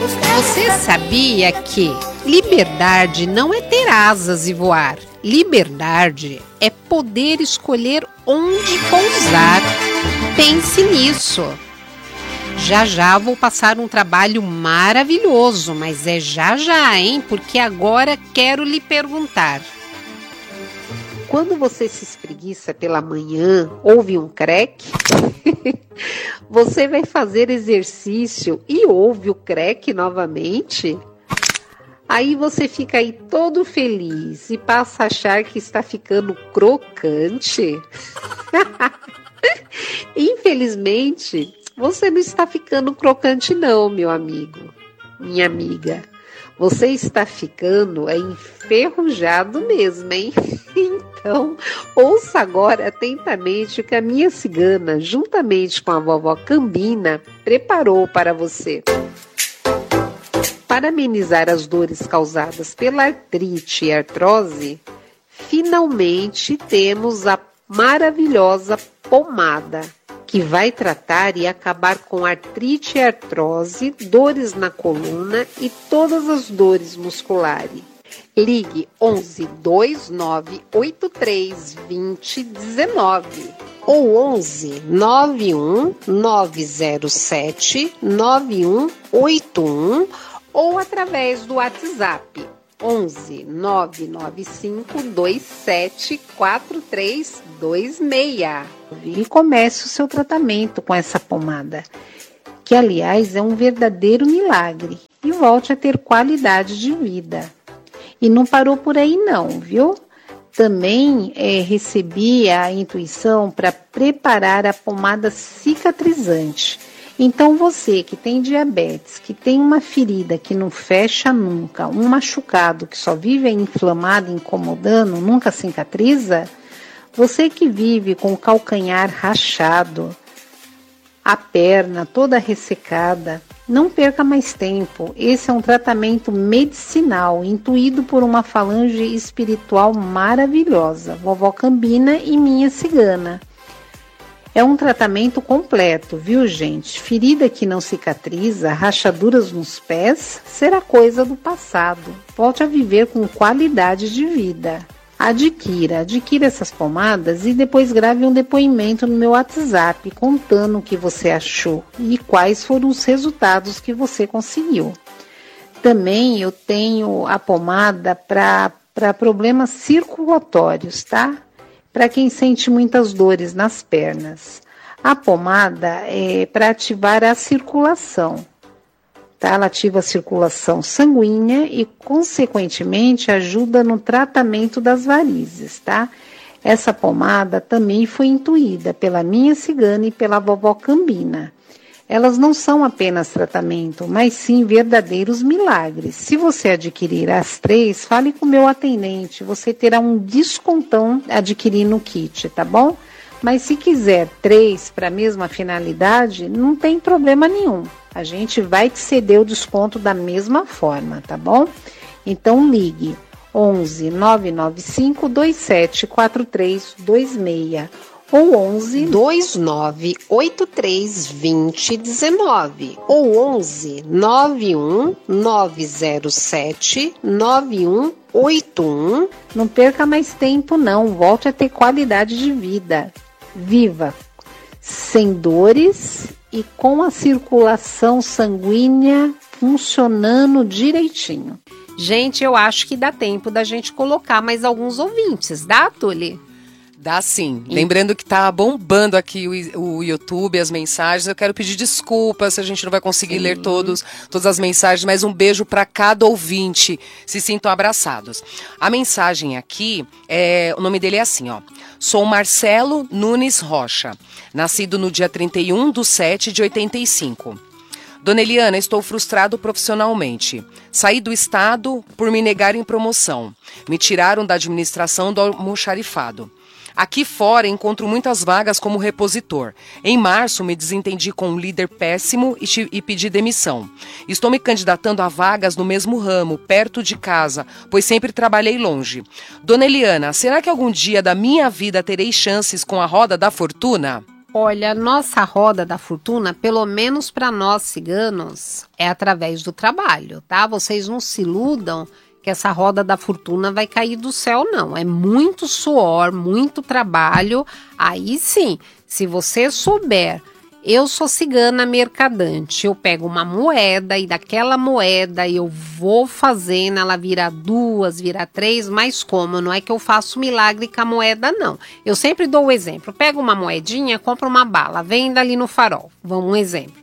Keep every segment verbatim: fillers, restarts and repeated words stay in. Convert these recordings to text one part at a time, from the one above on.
Você sabia que liberdade não é ter asas e voar? Liberdade é poder escolher onde pousar. Pense nisso. Já já vou passar um trabalho maravilhoso, mas é já já, hein? Porque agora quero lhe perguntar. Quando você se espreguiça pela manhã, ouve um creque? Você vai fazer exercício e ouve o creque novamente? Aí você fica aí todo feliz e passa a achar que está ficando crocante? Infelizmente, você não está ficando crocante não, meu amigo, minha amiga. Você está ficando é enferrujado mesmo, hein? Então, ouça agora atentamente o que a minha cigana, juntamente com a vovó Cambina, preparou para você. Para amenizar as dores causadas pela artrite e artrose, finalmente temos a maravilhosa pomada, que vai tratar e acabar com artrite e artrose, dores na coluna e todas as dores musculares. Ligue onze, dois nove oito três, vinte, dezenove ou onze, nove um nove zero sete, nove um oito um ou através do WhatsApp onze, nove nove cinco, dois sete quatro três dois seis. E comece o seu tratamento com essa pomada, que aliás é um verdadeiro milagre, e volte a ter qualidade de vida. E não parou por aí não, viu? Também é, recebi a intuição para preparar a pomada cicatrizante. Então você que tem diabetes, que tem uma ferida que não fecha nunca, um machucado que só vive inflamado, incomodando, nunca cicatriza, você que vive com o calcanhar rachado, a perna toda ressecada, não perca mais tempo. Esse é um tratamento medicinal, intuído por uma falange espiritual maravilhosa, vovó Cambina e minha cigana. É um tratamento completo, viu, gente? Ferida que não cicatriza, rachaduras nos pés, será coisa do passado. Volte a viver com qualidade de vida. Adquira, adquira essas pomadas e depois grave um depoimento no meu WhatsApp contando o que você achou e quais foram os resultados que você conseguiu. Também eu tenho a pomada para para problemas circulatórios, tá? Para quem sente muitas dores nas pernas. A pomada é para ativar a circulação. Tá? Ela ativa a circulação sanguínea e, consequentemente, ajuda no tratamento das varizes, tá? Essa pomada também foi intuída pela minha cigana e pela vovó Cambina. Elas não são apenas tratamento, mas sim verdadeiros milagres. Se você adquirir as três, fale com o meu atendente, você terá um descontão adquirindo o kit, tá bom? Mas se quiser três para a mesma finalidade, não tem problema nenhum. A gente vai te ceder o desconto da mesma forma, tá bom? Então ligue onze, nove nove cinco, dois sete quatro três dois seis ou onze, dois nove oito três, vinte, dezenove ou onze, nove um nove zero sete, nove um oito um. Não perca mais tempo não, volte a ter qualidade de vida. Viva sem dores e com a circulação sanguínea funcionando direitinho. Gente, eu acho que dá tempo da gente colocar mais alguns ouvintes, dá, Tuli? Dá sim. E... Lembrando que tá bombando aqui o, o YouTube, as mensagens. Eu quero pedir desculpas se a gente não vai conseguir sim. ler todos, todas as mensagens, mas um beijo para cada ouvinte. Se sintam abraçados. A mensagem aqui, é, o nome dele é assim, ó. Sou Marcelo Nunes Rocha, nascido no dia trinta e um de sete de oitenta e cinco. Dona Eliana, estou frustrado profissionalmente. Saí do estado por me negarem promoção. Me tiraram da administração do almoxarifado. Aqui fora encontro muitas vagas como repositor. Em março me desentendi com um líder péssimo e, te, e pedi demissão. Estou me candidatando a vagas no mesmo ramo, perto de casa, pois sempre trabalhei longe. Dona Eliana, será que algum dia da minha vida terei chances com a roda da fortuna? Olha, nossa roda da fortuna, pelo menos para nós ciganos, é através do trabalho, tá? Vocês não se iludam que essa roda da fortuna vai cair do céu, não. É muito suor, muito trabalho. Aí sim, se você souber, eu sou cigana mercadante, eu pego uma moeda e daquela moeda eu vou fazendo, ela vira duas, vira três, mas como? Não é que eu faço milagre com a moeda, não. Eu sempre dou o exemplo, pego uma moedinha, compro uma bala, venda ali no farol, vamos um exemplo.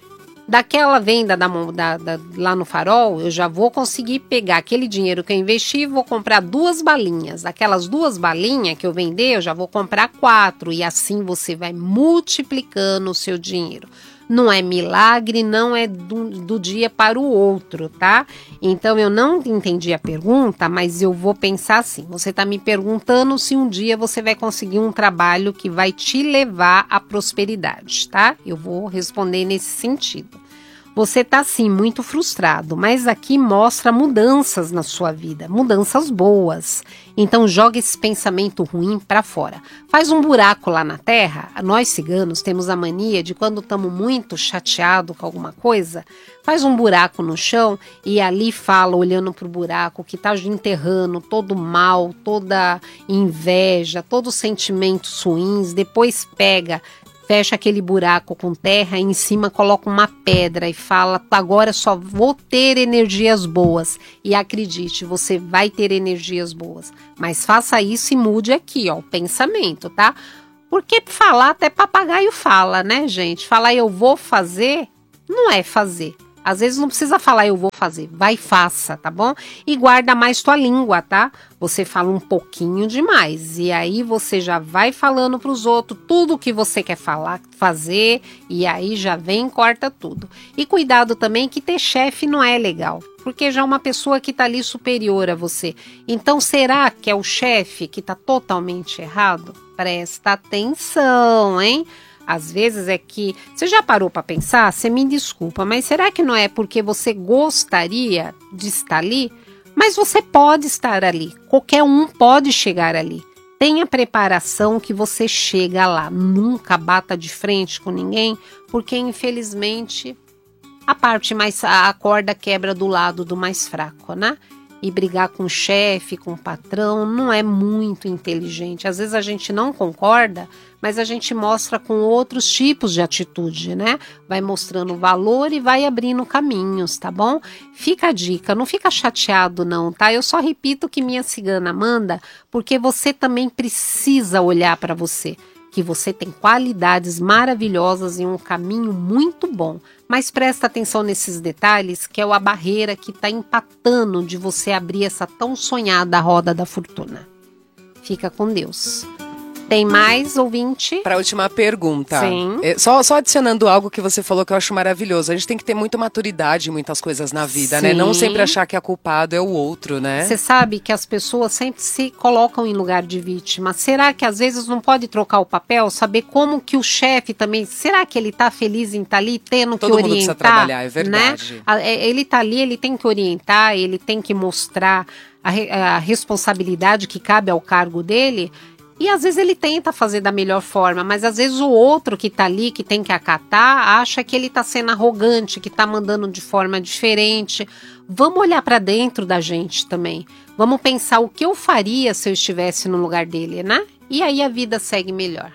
Daquela venda da, da, da, lá no farol, eu já vou conseguir pegar aquele dinheiro que eu investi e vou comprar duas balinhas. Aquelas duas balinhas que eu vender, eu já vou comprar quatro. E assim você vai multiplicando o seu dinheiro. Não é milagre, não é do, do dia para o outro, tá? Então, eu não entendi a pergunta, mas eu vou pensar assim. Você está me perguntando se um dia você vai conseguir um trabalho que vai te levar à prosperidade, tá? Eu vou responder nesse sentido. Você está, sim, muito frustrado, mas aqui mostra mudanças na sua vida, mudanças boas. Então, joga esse pensamento ruim para fora. Faz um buraco lá na terra. Nós, ciganos, temos a mania de, quando estamos muito chateados com alguma coisa, faz um buraco no chão e ali fala, olhando para o buraco, que está enterrando todo mal, toda inveja, todos os sentimentos ruins. Depois pega... fecha aquele buraco com terra e em cima coloca uma pedra e fala, agora só vou ter energias boas. E acredite, você vai ter energias boas. Mas faça isso e mude aqui, ó, o pensamento, tá? Porque falar, até papagaio fala, né, gente? Falar eu vou fazer, não é fazer. Às vezes não precisa falar eu vou fazer, vai e faça, tá bom? E guarda mais tua língua, tá? Você fala um pouquinho demais e aí você já vai falando para os outros tudo o que você quer falar, fazer e aí já vem e corta tudo. E cuidado também que ter chefe não é legal, porque já é uma pessoa que tá ali superior a você. Então será que é o chefe que tá totalmente errado? Presta atenção, hein? Às vezes é que... Você já parou para pensar? Você me desculpa, mas será que não é porque você gostaria de estar ali? Mas você pode estar ali. Qualquer um pode chegar ali. Tenha preparação que você chega lá. Nunca bata de frente com ninguém, porque infelizmente a parte mais... a corda quebra do lado do mais fraco, né? E brigar com o chefe, com o patrão, não é muito inteligente. Às vezes a gente não concorda, mas a gente mostra com outros tipos de atitude, né? Vai mostrando valor e vai abrindo caminhos, tá bom? Fica a dica, não fica chateado não, tá? Eu só repito o que minha cigana manda, porque você também precisa olhar para você, que você tem qualidades maravilhosas e um caminho muito bom. Mas presta atenção nesses detalhes, que é a barreira que está empatando de você abrir essa tão sonhada roda da fortuna. Fica com Deus. Tem mais, ouvinte? Para a última pergunta. Sim. É, só, só adicionando algo que você falou que eu acho maravilhoso. A gente tem que ter muita maturidade em muitas coisas na vida, Sim. né? Não sempre achar que a culpado é o outro, né? Você sabe que as pessoas sempre se colocam em lugar de vítima. Será que às vezes não pode trocar o papel? Saber como que o chefe também... Será que ele tá feliz em estar ali, tendo Todo que mundo orientar? precisa trabalhar, é verdade. Né? A- é- Ele tá ali, ele tem que orientar, ele tem que mostrar a, re- a responsabilidade que cabe ao cargo dele... E às vezes ele tenta fazer da melhor forma, mas às vezes o outro que tá ali, que tem que acatar, acha que ele tá sendo arrogante, que tá mandando de forma diferente. Vamos olhar para dentro da gente também. Vamos pensar o que eu faria se eu estivesse no lugar dele, né? E aí a vida segue melhor.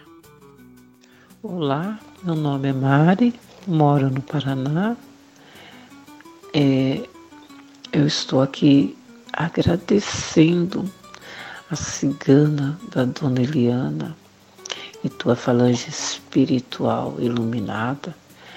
Olá, meu nome é Mari, moro no Paraná. É, eu estou aqui agradecendo a cigana da Dona Eliana e tua falange espiritual iluminada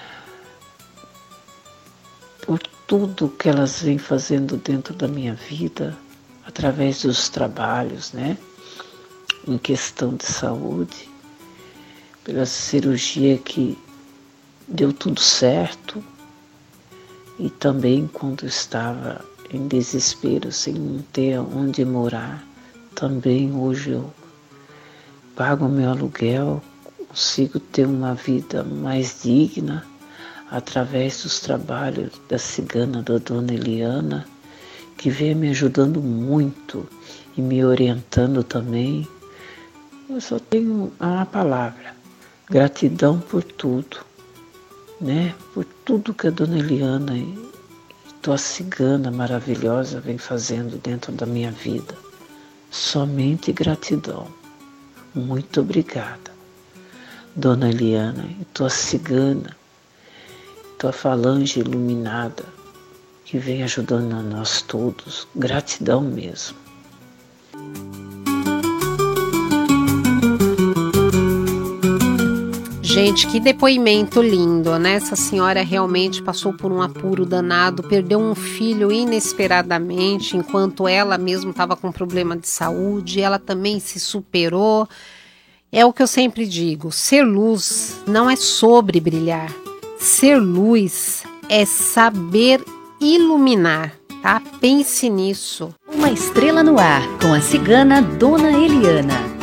por tudo que elas vêm fazendo dentro da minha vida através dos trabalhos, né? Em questão de saúde, pela cirurgia que deu tudo certo e também quando estava em desespero sem ter onde morar. Também hoje eu pago meu aluguel, consigo ter uma vida mais digna através dos trabalhos da cigana da Dona Eliana, que vem me ajudando muito e me orientando também. Eu só tenho uma palavra, Gratidão por tudo, né? Por tudo que a Dona Eliana e tua cigana maravilhosa vem fazendo dentro da minha vida. Somente gratidão. Muito obrigada, Dona Eliana e tua cigana, tua falange iluminada, que vem ajudando a nós todos. Gratidão mesmo. Gente, que depoimento lindo, né? Essa senhora realmente passou por um apuro danado, perdeu um filho inesperadamente, enquanto ela mesma estava com problema de saúde, ela também se superou. É o que eu sempre digo, ser luz não é sobre brilhar, ser luz é saber iluminar, tá? Pense nisso. Uma estrela no ar, com a cigana Dona Eliana.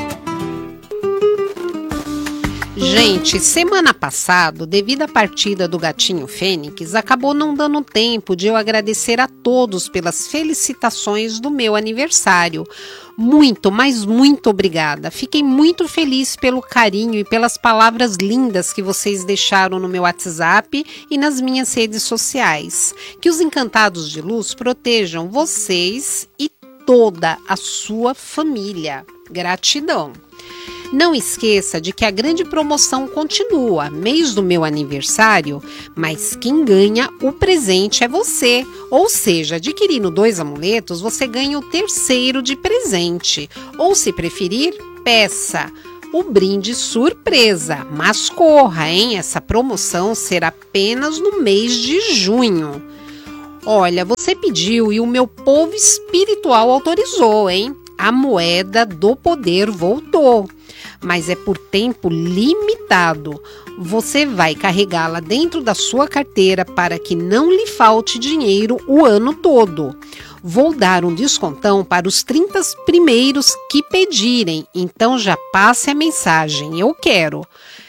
Gente, semana passada, devido à partida do gatinho Fênix, acabou não dando tempo de eu agradecer a todos pelas felicitações do meu aniversário. Muito, mas muito obrigada. Fiquei muito feliz pelo carinho e pelas palavras lindas que vocês deixaram no meu WhatsApp e nas minhas redes sociais. Que os encantados de luz protejam vocês e toda a sua família. Gratidão. Não esqueça de que a grande promoção continua, mês do meu aniversário, mas quem ganha o presente é você. Ou seja, adquirindo dois amuletos, você ganha o terceiro de presente. Ou, se preferir, peça o brinde surpresa. Mas corra, hein? Essa promoção será apenas no mês de junho. Olha, você pediu e o meu povo espiritual autorizou, hein? A moeda do poder voltou. Mas é por tempo limitado. Você vai carregá-la dentro da sua carteira para que não lhe falte dinheiro o ano todo. Vou dar um descontão para os trinta primeiros que pedirem, então já passe a mensagem, eu quero.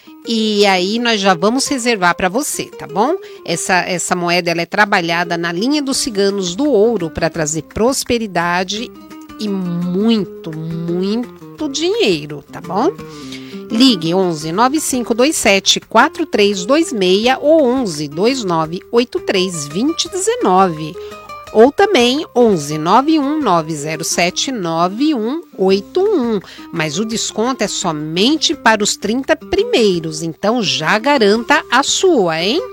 E aí nós já vamos reservar para você, tá bom? Essa, essa moeda ela é trabalhada na linha dos ciganos do ouro para trazer prosperidade e muito, muito dinheiro, tá bom? Ligue onze nove cinco dois sete quatro três dois seis ou onze dois nove oito três dois zero um nove ou também onze nove um nove zero sete nove um oito um, mas o desconto é somente para os trinta primeiros, então já garanta a sua, hein?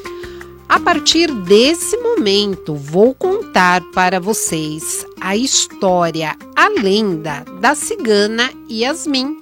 A partir desse momento, vou contar para vocês a história, a lenda da cigana Yasmin.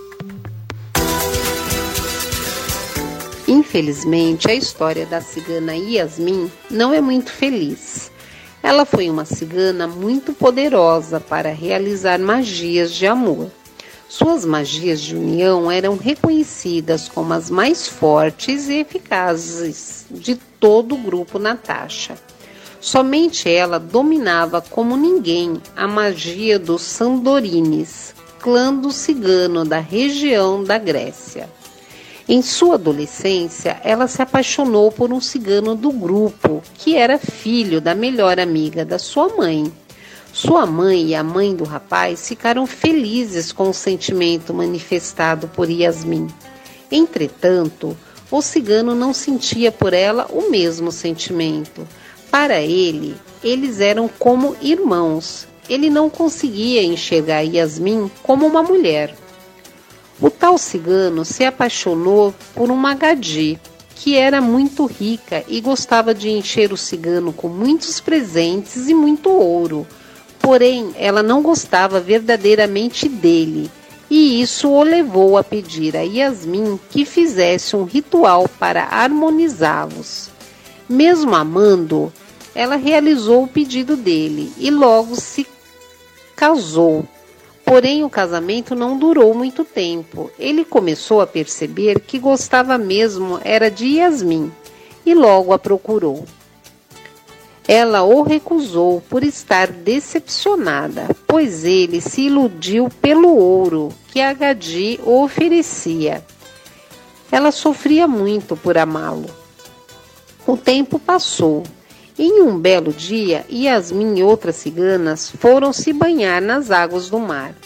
Infelizmente, a história da cigana Yasmin não é muito feliz. Ela foi uma cigana muito poderosa para realizar magias de amor. Suas magias de união eram reconhecidas como as mais fortes e eficazes de todo o grupo Natasha. Somente ela dominava como ninguém a magia dos Sandorines, clã do cigano da região da Grécia. Em sua adolescência, ela se apaixonou por um cigano do grupo, que era filho da melhor amiga da sua mãe. Sua mãe e a mãe do rapaz ficaram felizes com o sentimento manifestado por Yasmin. Entretanto, o cigano não sentia por ela o mesmo sentimento. Para ele, eles eram como irmãos. Ele não conseguia enxergar Yasmin como uma mulher. O tal cigano se apaixonou por uma gadie, que era muito rica e gostava de encher o cigano com muitos presentes e muito ouro. Porém, ela não gostava verdadeiramente dele, e isso o levou a pedir a Yasmin que fizesse um ritual para harmonizá-los. Mesmo amando, ela realizou o pedido dele e logo se casou. Porém, o casamento não durou muito tempo. Ele começou a perceber que gostava mesmo era de Yasmin e logo a procurou. Ela o recusou por estar decepcionada, pois ele se iludiu pelo ouro que a gadie oferecia. Ela sofria muito por amá-lo. O tempo passou. Em um belo dia, Yasmin e outras ciganas foram se banhar nas águas do mar.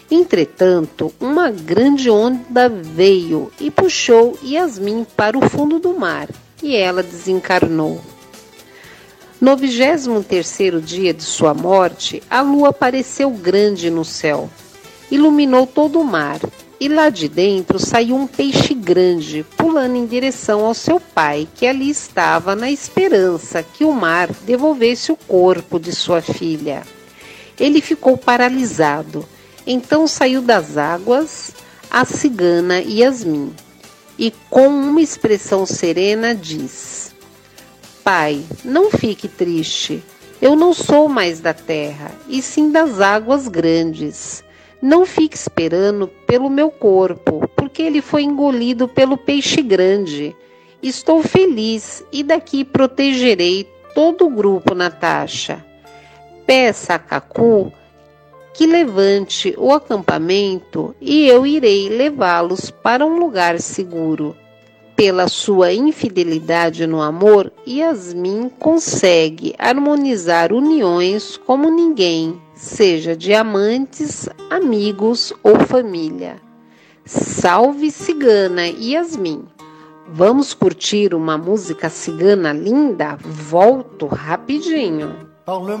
Entretanto, uma grande onda veio e puxou Yasmin para o fundo do mar, e ela desencarnou. No vigésimo terceiro dia de sua morte, a lua apareceu grande no céu, iluminou todo o mar, e lá de dentro saiu um peixe grande, pulando em direção ao seu pai, que ali estava na esperança que o mar devolvesse o corpo de sua filha. Ele ficou paralisado. Então saiu das águas a cigana Yasmin, e com uma expressão serena diz: Pai, não fique triste, eu não sou mais da terra, e sim das águas grandes. Não fique esperando pelo meu corpo, porque ele foi engolido pelo peixe grande. Estou feliz e daqui protegerei todo o grupo Natasha. Peça a Kaku que levante o acampamento e eu irei levá-los para um lugar seguro. Pela sua infidelidade no amor, Yasmin consegue harmonizar uniões como ninguém, seja de amantes, amigos ou família. Salve cigana Yasmin! Vamos curtir uma música cigana linda? Volto rapidinho.